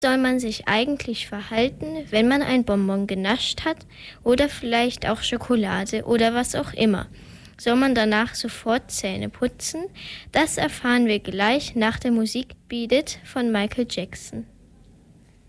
Soll man sich eigentlich verhalten, wenn man ein Bonbon genascht hat oder vielleicht auch Schokolade oder was auch immer? Soll man danach sofort Zähne putzen? Das erfahren wir gleich nach der Musik Beat It von Michael Jackson.